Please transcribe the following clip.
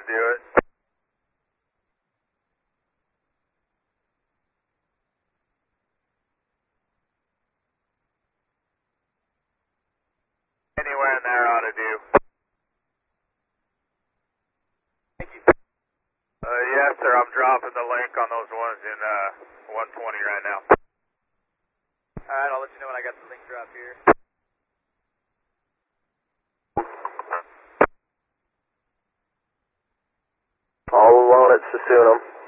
to do it. Anywhere in there ought to do. Thank you. Yes, sir. I'm dropping the link on those ones in 120 right now. Alright, I'll let you know when I got the link drop here. All alone at Susunam.